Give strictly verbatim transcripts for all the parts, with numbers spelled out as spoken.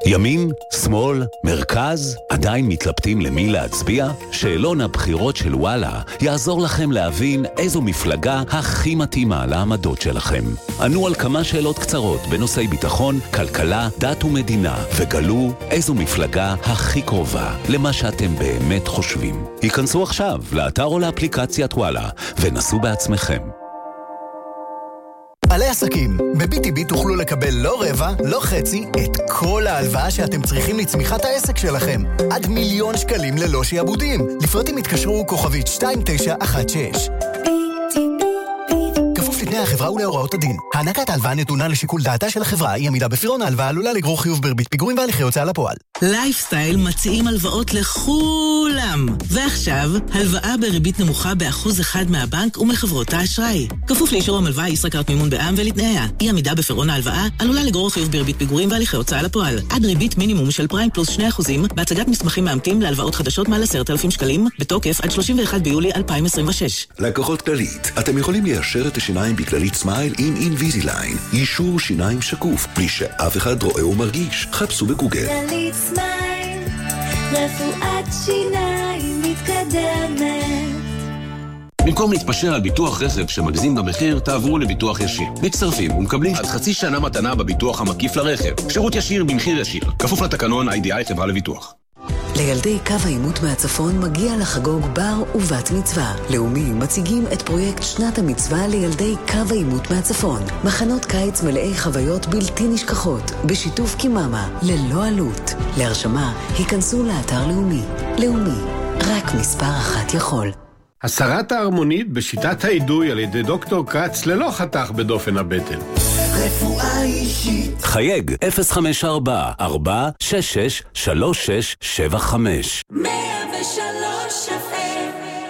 ימין, שמאל, מרכז, עדיין מתלבטים למי להצביע? שאלון הבחירות של וואלה יעזור לכם להבין איזו מפלגה הכי מתאימה לעמדות שלכם. ענו על כמה שאלות קצרות בנושאי ביטחון, כלכלה, דת ומדינה, וגלו איזו מפלגה הכי קרובה למה שאתם באמת חושבים. היכנסו עכשיו לאתר או לאפליקציית וואלה ונסו בעצמכם. בעלי עסקים, ב-בי טי בי תוכלו לקבל לא רבע, לא חצי, את כל ההלוואה שאתם צריכים לצמיחת העסק שלכם. עד מיליון שקלים ללא שיעבודים. לפרטים התקשרו כוכבית שתיים תשע אחת שש. כפוף לתנאי החברה ולהוראות הדין. הענקת ההלוואה נתונה לשיקול דעתה של החברה, אי עמידה בפירעון ההלוואה עלולה לגרור חיוב בריבית פיגורים והליכי הוצאה לפועל. לייפסטייל מציעים הלוואות לכולם. ועכשיו, הלוואה בריבית נמוכה באחוז אחד מהבנק ומחברות האשראי. כפוף לאישור המלוואה ישראכרט מימון בע"מ ולתנאיה. אי עמידה בפירעון ההלוואה עלולה לגרור חיוב בריבית פיגורים והליכי הוצאה לפועל. עד ריבית מינימום של פריים פלוס שני אחוזים בהצגת מסמכים מאמתים להלוואות חדשות מעל עשרת אלפים שקלים, בתוקף עד שלושים ואחד ביולי אלפיים עשרים ושש. לקוחות כללית, אתם יכולים ליישר את השיניים בכללית סמייל עם אינוויזיליין. אישור שיניים שקוף, בלי שאף אחד רואה ומרגיש. חפשו בגוגל. כללית סמייל, רפואת שיניים מתקדמת. במקום להתפשר על ביטוח רכב שמגזים במחיר, תעברו לביטוח ישיר. מצטרפים ומקבלים עד חצי שנה מתנה בביטוח המקיף לרכב. שירות ישיר במחיר ישיר. כפוף לתקנון איי די איי חברה לביטוח. לילדי קו העימות מהצפון מגיע לחגוג בר ובת מצווה. לאומי מציגים את פרויקט שנת המצווה לילדי קו העימות מהצפון. מחנות קיץ מלאי חוויות בלתי נשכחות, בשיתוף קיממה, ללא עלות. להרשמה, היכנסו לאתר לאומי. לאומי, רק מספר אחת יכול. הסרת ההרמונית בשיטת העידוי על ידי דוקטור קץ ללא חתך בדופן הבטן. רפואה אישית. חייג אפס חמש ארבע ארבע שש שש שלוש שש שבע חמש. מאה ושלוש אף אם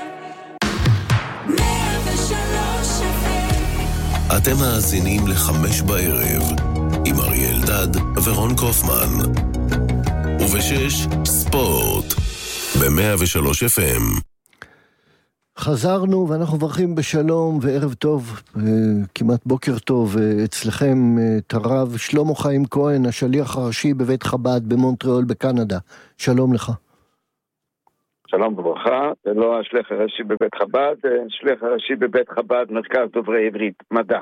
מאה ושלוש אף אם. אתם מאזינים לחמש בערב עם אריאל דד ורון קופמן, ובשש ספורט ב-מאה ושלוש אף אם. חזרנו ואנחנו מברכים בשלום וערב טוב, כמעט בוקר טוב אצלכם, את הרב שלמה חיים כהן, השליח הראשי בבית חב"ד במונטריאול בקנדה. שלום לך. שלום וברכה, זה לא השליח הראשי בבית חב"ד, זה השליח הראשי בבית חב"ד, מרכז דוברי עברית, מדע.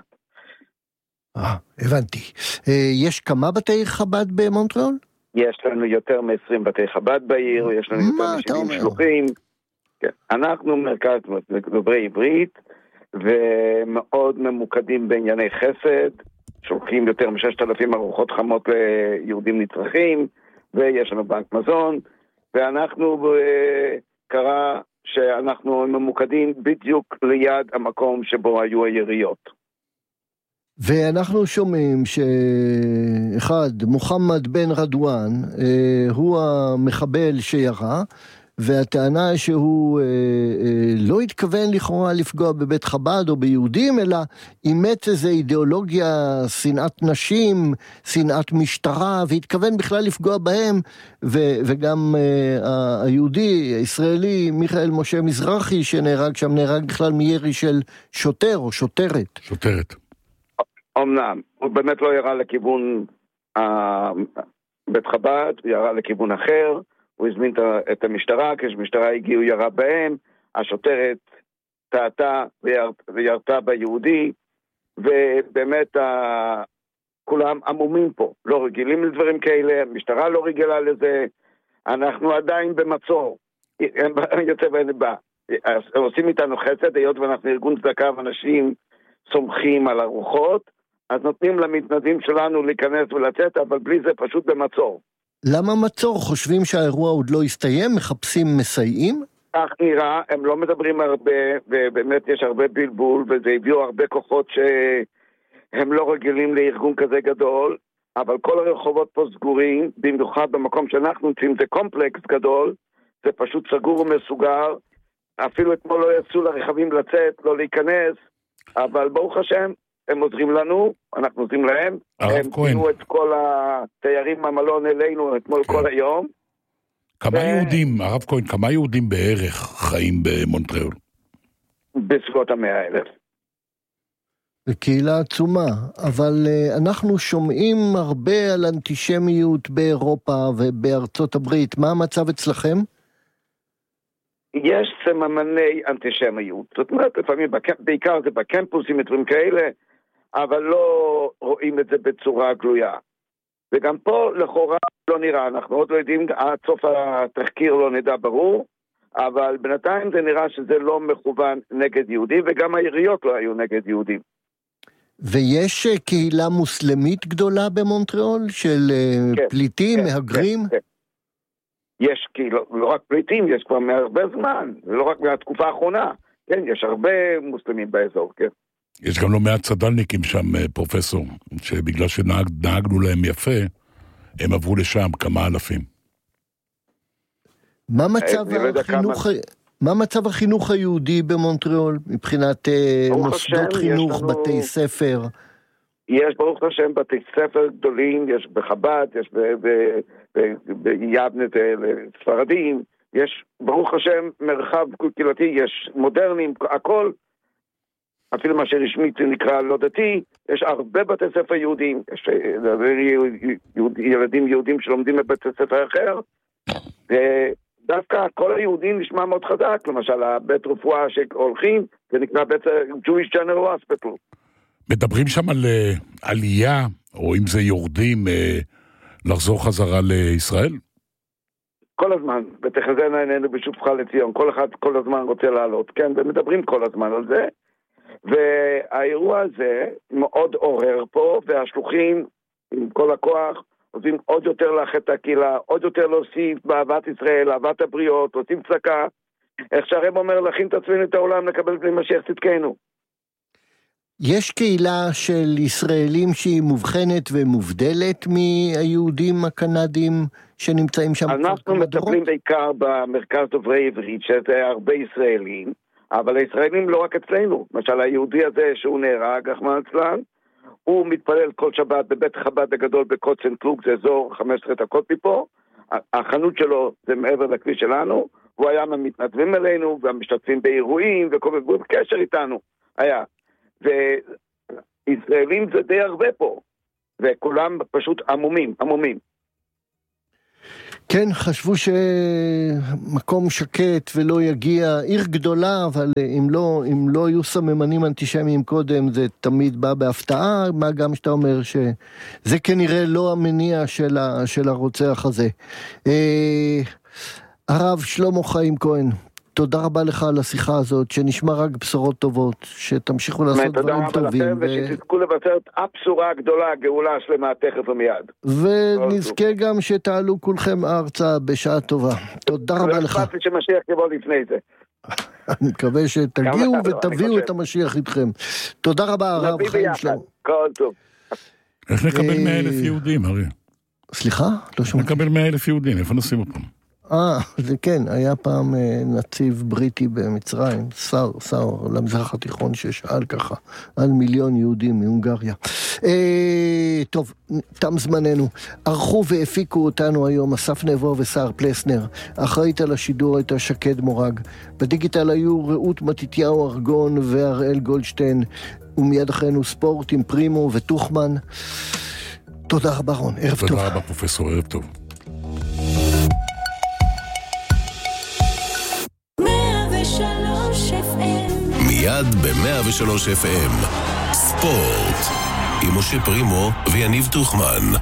אה, הבנתי. יש כמה בתי חב"ד במונטריאול? יש לנו יותר מ-עשרים בתי חב"ד בעיר, יש לנו יותר מ-שבעים שלוחים. אנחנו מרכז דוברי עברית ומאוד ממוקדים בענייני חסד, שולחים יותר מ-ששת אלפים ארוחות חמות ליהודים נצרכים, ויש לנו בנק מזון, ואנחנו קרא שאנחנו ממוקדים בדיוק ליד המקום שבו היו היריות. ואנחנו שומעים שאחד, מוחמד בן רדואן, הוא המחבל שירה, והטענה שהוא אה, אה, לא התכוון לכאורה לפגוע בבית חב"ד או ביהודים, אלא אימץ איזו אידיאולוגיה, שנאת נשים, שנאת משטרה, והתכוון בכלל לפגוע בהם, ו- וגם אה, היהודי, הישראלי, מיכאל משה מזרחי, שנהרג שם, נהרג בכלל מירי של שוטר או שוטרת. שוטרת. אמנם, הוא באמת לא ירה לכיוון אה, בית חב"ד, הוא ירה לכיוון אחר, הוא הזמין את המשטרה, כשמשטרה הגיעו ירה בהם, השוטרת טעתה וירתה ביהודי, ובאמת ה... כולם עמומים פה, לא רגילים לדברים כאלה, המשטרה לא רגילה לזה, אנחנו עדיין במצור, יוצא ואין בא, עושים איתנו חסד, היות ואנחנו ארגון צדקה ואנשים סומכים על הרוחות, אז נותנים למתנדבים שלנו להיכנס ולצאת, אבל בלי זה פשוט במצור. למה מצור? חושבים שהאירוע עוד לא הסתיים? מחפשים מסייעים? כך נראה, הם לא מדברים הרבה, ובאמת יש הרבה בלבול, וזה הביאו הרבה כוחות שהם לא רגילים לארגון כזה גדול, אבל כל הרחובות פה סגורים, במיוחד במקום שאנחנו נמצאים, זה קומפלקס גדול, זה פשוט סגור ומסוגר, אפילו אתמול לא יצאו לרכבים לצאת, לא להיכנס, אבל ברוך השם, הם עוזרים לנו, אנחנו עוזרים להם, הם פינו את כל התיירים מהמלון אלינו אתמול כל היום. כמה יהודים, הרב כהן, כמה יהודים בערך חיים במונטריאול? בסביבות המאה אלף. וקהילה עצומה, אבל uh, אנחנו שומעים הרבה על אנטישמיות באירופה ובארצות הברית. מה המצב אצלכם? יש סממני אנטישמיות. זאת אומרת, לפעמים, בעיקר זה בקמפוסים, דברים כאלה, אבל לא רואים את זה בצורה גלויה. וגם פה לכאורה לא נראה, אנחנו עוד לא יודעים, עד סוף התחקיר לא נדע ברור, אבל בינתיים זה נראה שזה לא מכוון נגד יהודים, וגם העיריות לא היו נגד יהודים. ויש קהילה מוסלמית גדולה במונטריאול של כן, פליטים, כן, מהגרים? כן, כן. יש כאילו, לא רק פליטים, יש כבר מהרבה זמן, לא רק מהתקופה האחרונה. כן, יש הרבה מוסלמים באזור, כן. יש גם לא מעט צדלניקים שם, פרופסור, שבגלל שנהגנו להם יפה, הם עברו לשם כמה אלפים. מה מצב החינוך... מה מצב החינוך היהודי במונטריאול, מבחינת מוסדות חינוך, לנו, בתי ספר? יש ברוך השם בתי ספר גדולים, יש בחב"ד, יש ביבנה ספרדים, יש ברוך השם מרחב קהילתי, יש מודרנים, הכל, אפילו מה שרשמית נקרא לא דתי, יש הרבה בתי ספר יהודים, יש ילדים יהודים שלומדים בבית ספר אחר, ו... דווקא כל היהודים נשמע מאוד חזק, למשל, הבית רפואה שהולכים, זה נקרא בית Jewish General Hospital. מדברים שם על עלייה, או אם זה יורדים, לחזור חזרה לישראל? כל הזמן, ותחזינה עינינו בשובך לציון, כל אחד כל הזמן רוצה לעלות, כן, ומדברים כל הזמן על זה, והאירוע הזה מאוד עורר פה, והשלוחים עם כל הכוח, עושים עוד יותר לאחד את הקהילה, עוד יותר להוסיף באהבת ישראל, אהבת הבריות, עושים צדקה. איך שהרב אומר, להכין את עצמנו את העולם, לקבל בני משיח צדקנו. יש קהילה של ישראלים שהיא מובחנת ומובדלת מהיהודים הקנדים שנמצאים שם? אנחנו מטפלים בעיקר במרכז דוברי עברית, שזה הרבה ישראלים, אבל הישראלים לא רק אצלנו. למשל, היהודי הזה שהוא נהרג, רחמנא ליצלן, הוא מתפלל כל שבת בבית חב"ד הגדול בקוצנטלוג, זה אזור חמש עשרה דקות מפה, החנות שלו זה מעבר לכביש שלנו, הוא היה מתנדבים אלינו, ומשתתפים באירועים, וכל בקשר איתנו, היה. וישראלים זה די הרבה פה, וכולם פשוט עמומים, עמומים. כן, חשבו שמקום שקט ולא יגיע, עיר גדולה, אבל אם לא, אם לא היו סממנים אנטישמיים קודם, זה תמיד בא בהפתעה, מה גם שאתה אומר שזה כנראה לא המניע של, ה, של הרוצח הזה. אה, הרב שלמה חיים כהן, תודה רבה לך על השיחה הזאת, שנשמע רק בשורות טובות, שתמשיכו לעשות דברים טובים. תודה רבה לכם, ושתזכו לבשר את הבשורה הגדולה, הגאולה השלמה, תכף ומיד. ונזכה גם שתעלו כולכם ארצה בשעה טובה. תודה רבה לך. ולאכפת לי שמשיח יבוא לפני זה. אני מקווה שתגיעו ותביאו את המשיח איתכם. תודה רבה, הרב חיים שלמה. כל טוב. איך נקבל מאה אלף יהודים, הרי? סליחה? לא שומע. נקבל מאה אלף יהודים, איפה נשים אותם? אה, זה כן, היה פעם נציב בריטי במצרים, שר, שר למזרח התיכון ששאל ככה, על מיליון יהודים מהונגריה. אה, טוב, תם זמננו. ערכו והפיקו אותנו היום אסף נבו ושר פלסנר. אחראית על השידור הייתה שקד מורג. בדיגיטל היו רעות מתתיהו ארגון והראל גולדשטיין, ומיד אחרינו ספורט עם פרימו וטוחמן. תודה רבה רון, ערב טוב. תודה רבה פרופסור, ערב טוב. מיד ב-מאה ושלוש אף אם ספורט עם משה פרימו ויניב טוחמן.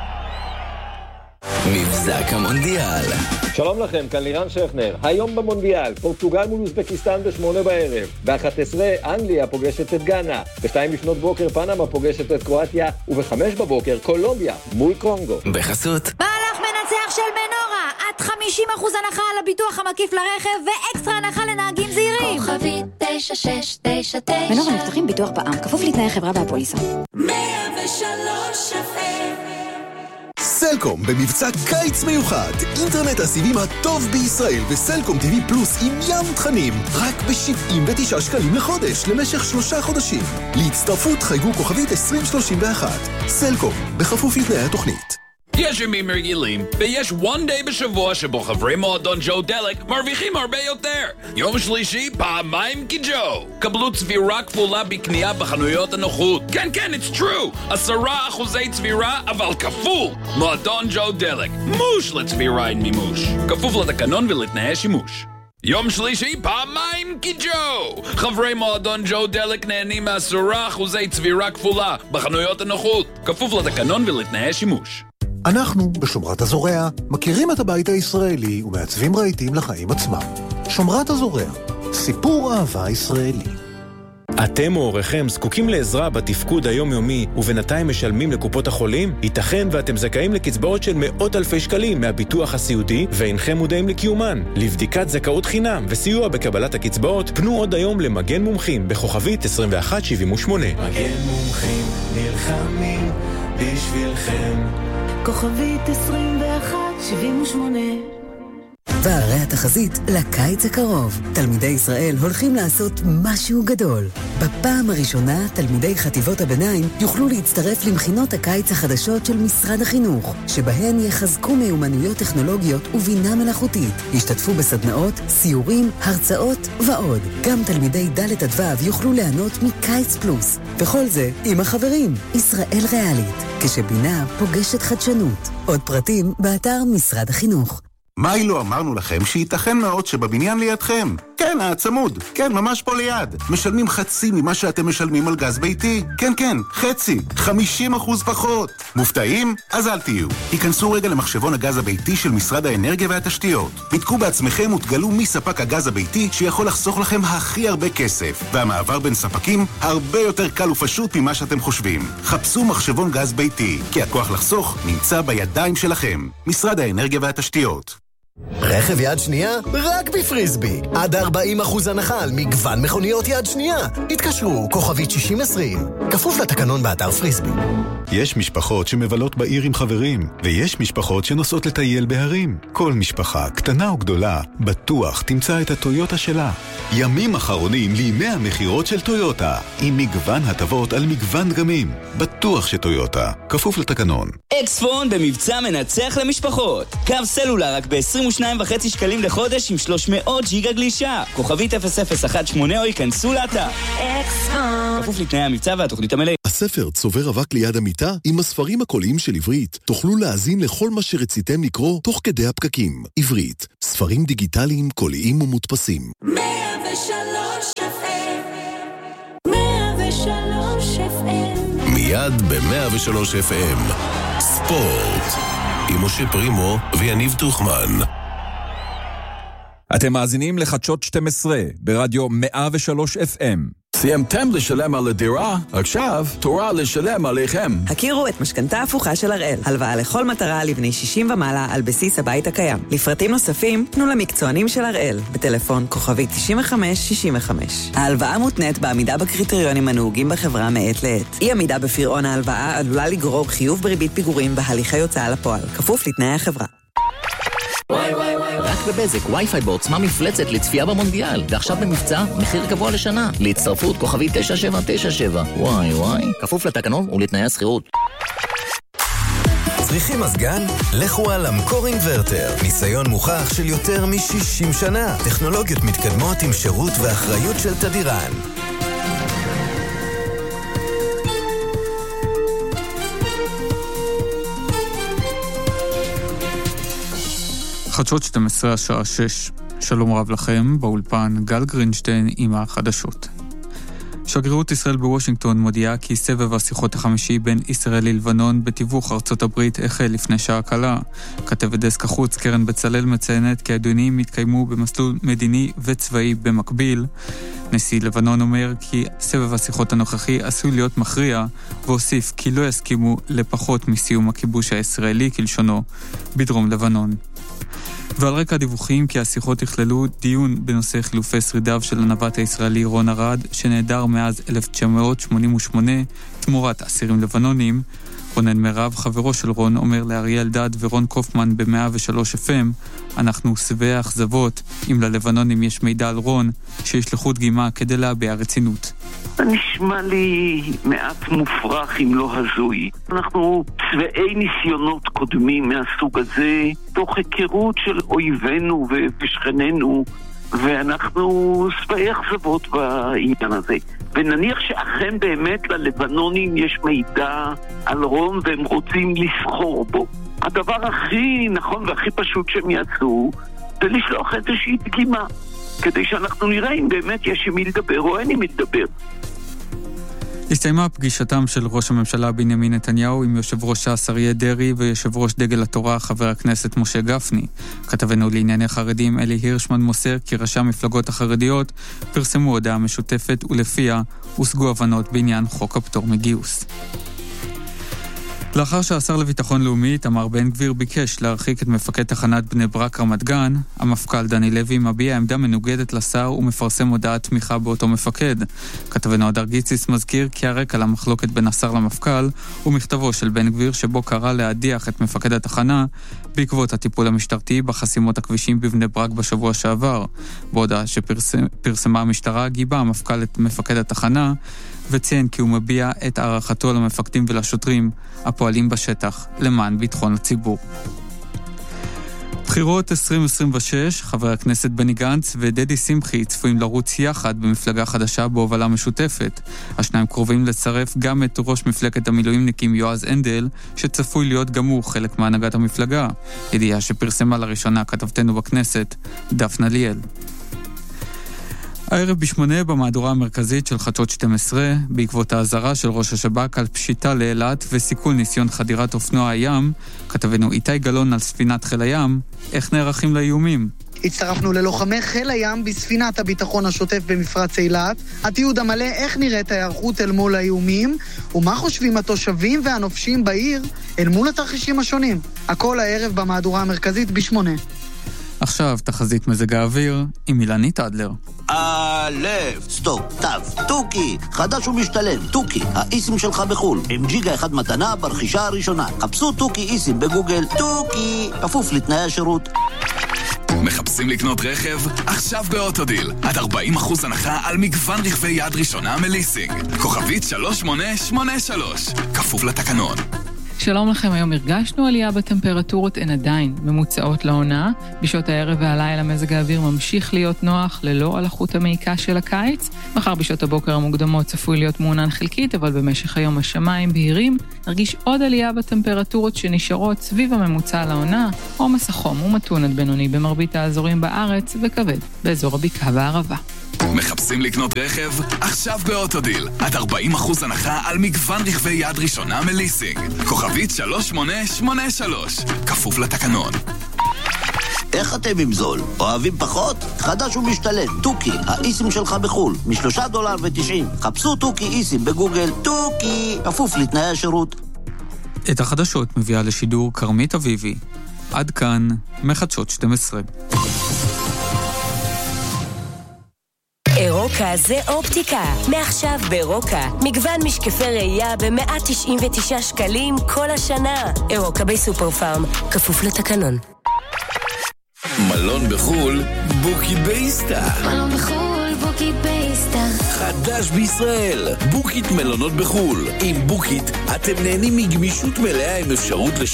מבזק המונדיאל. שלום לכם, כאן לירן שכנר. היום במונדיאל, פורטוגל מול אוזבקיסטן בשמונה בערב. ב-אחת עשרה אנגליה פוגשת את גאנה. בשתיים לפנות בוקר פנמה פוגשת את קרואטיה. ובחמש בבוקר קולומביה מול קונגו. בחסות מהלך מנצח של מנורה. עד חמישים אחוז הנחה על הביטוח המקיף לרכב ואקסטרה הנחה לנהגים זהירים. כוכבי תשע שש תשע תשע. מנורה נפתחים ביטוח בע"מ, כפוף לתנאי חברה והפוליסה. מאה ושלוש אף אם. סלקום במבצע קיץ מיוחד, אינטרנט הסיבים הטוב בישראל וסלקום טי וי פלוס עם ים תכנים רק ב-שבעים ותשעה שקלים לחודש למשך שלושה חודשים. להצטרפות חייגו כוכבית עשרים שלושים ואחת. סלקום, בכפוף לתנאי התוכנית. יש ימים רגילים, ויש one day בשבוע שבו חברי מועדון ג'ו דלק מרוויחים הרבה יותר. יום שלישי, פעמיים כג'ו. קבלו צבירה כפולה בקנייה בחנויות הנוחות. כן, כן, it's true. עשרה אחוזי צבירה, אבל כפול. מועדון ג'ו דלק. מוש לצבירה עם מימוש. כפוף לתקנון ולתנאי שימוש. יום שלישי, פעמיים כג'ו. חברי מועדון ג'ו דלק נהנים מעשרה אחוזי צבירה כפולה בחנויות הנוחות. כפוף לתקנון ולתנאי שימוש. אנחנו, בשומרת הזורע, מכירים את הבית הישראלי ומעצבים רהיטים לחיים עצמם. שומרת הזורע, סיפור אהבה ישראלי. אתם או הוריכם זקוקים לעזרה בתפקוד היומיומי ובינתיים משלמים לקופות החולים? ייתכן ואתם זכאים לקצבאות של מאות אלפי שקלים מהביטוח הסיעודי ואינכם מודעים לקיומן. לבדיקת זכאות חינם וסיוע בקבלת הקצבאות פנו עוד היום למגן מומחים בכוכבית עשרים ואחת שבעים ושמונה. מגן מומחים נלחמים בשבילכם. כוכבית עשרים ואחת שבעים ושמונה. והרי התחזית לקיץ הקרוב. תלמידי ישראל הולכים לעשות משהו גדול. בפעם הראשונה, תלמידי חטיבות הביניים יוכלו להצטרף למכינות הקיץ החדשות של משרד החינוך, שבהן יחזקו מיומנויות טכנולוגיות ובינה מלאכותית. ישתתפו בסדנאות, סיורים, הרצאות ועוד. גם תלמידי ד' עד ו' יוכלו ליהנות מקיץ פלוס. וכל זה עם החברים. ישראל ריאלית, כשבינה פוגשת חדשנות. עוד פרטים באתר משרד החינוך. מה אילו אמרנו לכם שייתכן מאוד שבבניין לידכם? כן, הצמוד. כן, ממש פה ליד. משלמים חצי ממה שאתם משלמים על גז ביתי. כן, כן, חצי. חמישים אחוז פחות. מופתעים? אז אל תהיו. היכנסו רגע למחשבון הגז הביתי של משרד האנרגיה והתשתיות. בדקו בעצמכם ותגלו מי ספק הגז הביתי שיכול לחסוך לכם הכי הרבה כסף. והמעבר בין ספקים הרבה יותר קל ופשוט ממה שאתם חושבים. חפשו מחשבון גז ביתי, כי הכוח לחסוך נמצא בידיים שלכם. משרד האנרגיה והתשתיות. רכב יד שנייה? רק בפריסבי. עד ארבעים אחוז הנחה על מגוון מכוניות יד שנייה. התקשרו, כוכבית שישים עשרים. כפוף לתקנון באתר פריסבי. יש משפחות שמבלות בעיר עם חברים, ויש משפחות שנוסעות לטייל בהרים. כל משפחה, קטנה או גדולה, בטוח תמצא את הטויוטה שלה. ימים אחרונים לימי המחירות של טויוטה, עם מגוון הטבות על מגוון דגמים. בטוח שטויוטה, כפוף לתקנון. אקספון במבצע מנצח למשפחות. קו סלולר רק ב-עשרים ושניים וחצי שקלים לחודש עם שלוש מאות ג'יגה גלישה. כוכבית אפס אפס אחת שמונה או ייכנסו לאתר. אקספון. כפוף לתנאי המבצע והתוכנית המלאה. הספר צובר אבק ליד המיטה עם הספרים הקוליים של עברית. תוכלו להאזין לכל מה שרציתם לקרוא תוך כדי הפקקים. עברית, ספרים דיגיטליים, קוליים ומודפסים. מאה ושלוש אף אם מאה ושלוש אף אם מיד ב-מאה ושלוש אף אם ספורט עם משה פרימו ויניב תוכמן. אתם מאזינים לחדשות שתים עשרה ברדיו מאה ושלוש אף אם. סיימתם לשלם על הדירה, עכשיו תורה לשלם עליכם. הכירו את משכנתה הפוכה של הראל. הלוואה לכל מטרה לבני שישים ומעלה על בסיס הבית הקיים. לפרטים נוספים, פנו למקצוענים של הראל, בטלפון כוכבי תשעים וחמש שישים וחמש. ההלוואה מותנית בעמידה בקריטריונים הנהוגים בחברה מעת לעת. אי עמידה בפירעון ההלוואה עלולה לגרור חיוב בריבית פיגורים בהליכי הוצאה לפועל, כפוף לתנאי החברה. וואי וואי וואי רק בבזק וי-פיי בעוצמה מפלצת לצפייה במונדיאל, ועכשיו במבצע מחיר גבוה לשנה להצטרפות כוכבי תשע שבע תשע שבע. וואי וואי כפוף לתקנון ולתנאי השכירות. צריכים מזגן? לכו על המקור אינוורטר. ניסיון מוכח של יותר מ-שישים שנה. טכנולוגיות מתקדמות עם שירות ואחריות של תדירן. חדשות שתים עשרה השעה שש. שלום רב לכם, באולפן גל גרינשטיין עם החדשות. שגרירות ישראל בוושינגטון מודיעה כי סבב השיחות החמישי בין ישראל ללבנון בתיווך ארצות הברית החל לפני שעה קלה. כתבת דסק החוץ קרן בצלאל מציינת כי הדיונים יתקיימו במסלול מדיני וצבאי במקביל. נשיא לבנון אומר כי סבב השיחות הנוכחי עשוי להיות מכריע, והוסיף כי לא יסכימו לפחות מסיום הכיבוש הישראלי כלשונו בדרום לבנון. ועל רקע דיווחים כי השיחות יכללו דיון בנושא חילופי שרידיו של הנווט הישראלי רון ארד, שנעדר מאז אלף תשע מאות שמונים ושמונה תמורת אסירים לבנונים. רונן מירב, חברו של רון, אומר לאריאל דד ורון קופמן ב-מאה ושלוש אף אם, אנחנו שבעי אכזבות אם ללבנונים יש מידע על רון, שישלחו דגימה כדי להביע רצינות. זה נשמע לי מעט מופרך אם לא הזוי. אנחנו צבעי ניסיונות קודמים מהסוג הזה, תוך היכרות של אויבינו ושכנינו, ואנחנו שבעי אכזבות בעניין הזה. ונניח שאכן באמת ללבנונים יש מידע על רום והם רוצים לסחור בו. הדבר הכי נכון והכי פשוט שהם יעשו זה לשלוח איזושהי דגימה, כדי שאנחנו נראה אם באמת יש עם מי לדבר או אין עם מי לדבר. הסתיימה פגישתם של ראש הממשלה בנימין נתניהו עם יושב ראש ש"ס אריה דרעי ויושב ראש דגל התורה חבר הכנסת משה גפני. כתבנו לענייני חרדים אלי הירשמן מוסר כי ראשי המפלגות החרדיות פרסמו הודעה משותפת ולפיה הושגו הבנות בעניין חוק הפטור מגיוס. לאחר שהשר לביטחון לאומי תמר בן גביר ביקש להרחיק את מפקד תחנת בני ברק רמת גן, המפכ"ל דני לוי מביע עמדה מנוגדת לשר ומפרסם הודעת תמיכה באותו מפקד. כתבנו הדר גיציס מזכיר כי הרקע למחלוקת בין השר למפכ"ל הוא מכתבו של בן גביר שבו קרא להדיח את מפקד התחנה בעקבות הטיפול המשטרתי בחסימות הכבישים בבני ברק בשבוע שעבר. בהודעה שפרסמה המשטרה גיבה המפכ"ל את מפקד התחנה וציין כי הוא מביע את הערכתו למפקדים ולשוטרים הפועלים בשטח למען ביטחון הציבור. בחירות עשרים עשרים ושש, חבר הכנסת בני גנץ ודדי שמחי צפויים לרוץ יחד במפלגה חדשה בהובלה משותפת. השניים קרובים לצרף גם את ראש מפלגת המילואימניקים יועז הנדל, שצפוי להיות גם הוא חלק מהנהגת המפלגה. ידיעה שפרסמה לראשונה כתבתנו בכנסת, דפנה ליאל. הערב בשמונה במהדורה המרכזית של חדשות שתים עשרה, בעקבות ההזרה של ראש השב"כ על פשיטה לאילת וסיכול ניסיון חדירת אופנוע הים, כתבנו איתי גלון על ספינת חיל הים, איך נערכים לאיומים. הצטרפנו ללוחמי חיל הים בספינת הביטחון השוטף במפרץ אילת, התיעוד המלא איך נראית ההיערכות אל מול האיומים, ומה חושבים התושבים והנופשים בעיר אל מול התרחישים השונים. הכל הערב במהדורה המרכזית בשמונה. עכשיו תחזית מזג האוויר עם אילנית אדלר. א', סטופ, תו, טוקי, חדש ומשתלם, טוקי, האיסים שלך בחול, עם ג'יגה אחד מתנה ברכישה הראשונה. חפשו טוקי איסים בגוגל, טוקי, כפוף לתנאי השירות. מחפשים לקנות רכב? עכשיו באוטודיל. עד ארבעים אחוז הנחה על מגוון רכבי יד ראשונה מליסינג. כוכבית שלוש שמונה שמונה שלוש. כפוף לתקנון. שלום לכם, היום הרגשנו עלייה בטמפרטורות, הן עדיין ממוצעות לעונה. בשעות הערב והלילה מזג האוויר ממשיך להיות נוח ללא הלחות המעיקה של הקיץ. מחר בשעות הבוקר המוקדמות צפוי להיות מעונן חלקית, אבל במשך היום השמיים בהירים. נרגיש עוד עלייה בטמפרטורות שנשארות סביב הממוצע לעונה. עומס החום ומתון עד בינוני במרבית האזורים בארץ וכבד באזור הבקעה והערבה. מחפשים לקנות רכב? עכשיו באוטודיל. עד ארבעים אחוז הנחה על מגוון רכבי יד ראשונה מליסינג. כוכבית שלוש שמונה שמונה שלוש. כפוף לתקנון. איך אתם עם זול? אוהבים פחות? חדש ומשתלם, טוקי, האיסים שלך בחול, משלושה דולר ותשעים. חפשו טוקי איסים בגוגל, טוקי, כפוף לתנאי השירות. את החדשות מביאה לשידור קרמית אביבי. עד כאן, מחדשות שתים עשרה. אירוקה זה אופטיקה. מעכשיו באירוקה, מגוון משקפי ראייה ב-מאה תשעים ותשעה שקלים כל השנה. אירוקה בסופר פארם, כפוף לתקנון. מלון בחול, בוקי בייסטה. מלון בחול, בוקי בייסטה. חדש בישראל, בוקית מלונות בחול. עם בוקית אתם נהנים מגמישות מלאה עם אפשרות לש...